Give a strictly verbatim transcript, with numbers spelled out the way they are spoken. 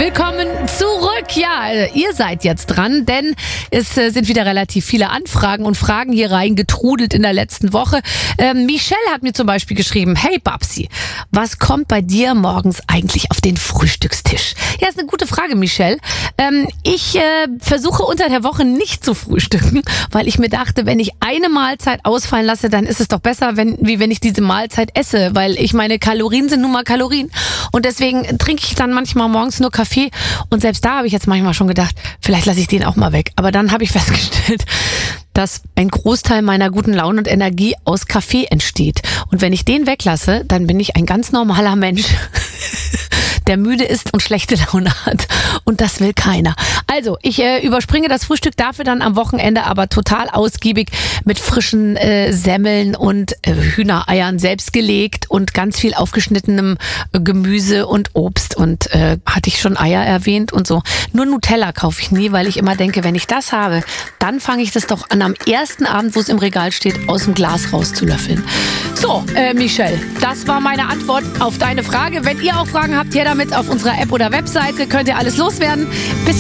Willkommen zurück. Ja, ihr seid jetzt dran, denn es äh, sind wieder relativ viele Anfragen und Fragen hier reingetrudelt in der letzten Woche. Ähm, Michelle hat mir zum Beispiel geschrieben, hey Babsi, was kommt bei dir morgens eigentlich auf den Frühstückstisch? Ja, ist eine gute Frage, Michelle. Ähm, ich äh, versuche unter der Woche nicht zu frühstücken, weil ich mir dachte, wenn ich eine Mahlzeit ausfallen lasse, dann ist es doch besser, wenn, wie wenn ich diese Mahlzeit esse, weil ich meine, Kalorien sind nun mal Kalorien. Und deswegen trinke ich dann manchmal morgens nur Kaffee. Und selbst da habe ich jetzt manchmal schon gedacht, vielleicht lasse ich den auch mal weg. Aber dann habe ich festgestellt, dass ein Großteil meiner guten Laune und Energie aus Kaffee entsteht. Und wenn ich den weglasse, dann bin ich ein ganz normaler Mensch, der müde ist und schlechte Laune hat. Und das will keiner. Also, ich äh, überspringe das Frühstück dafür dann am Wochenende aber total ausgiebig mit frischen äh, Semmeln und äh, Hühnereiern selbst gelegt und ganz viel aufgeschnittenem äh, Gemüse und Obst. Und äh, hatte ich schon Eier erwähnt und so. Nur Nutella kaufe ich nie, weil ich immer denke, wenn ich das habe, dann fange ich das doch an am ersten Abend, wo es im Regal steht, aus dem Glas rauszulöffeln. So, äh, Michelle, das war meine Antwort auf deine Frage. Wenn ihr auch Fragen habt, her damit auf unserer App oder Webseite, könnt ihr alles loswerden. Bis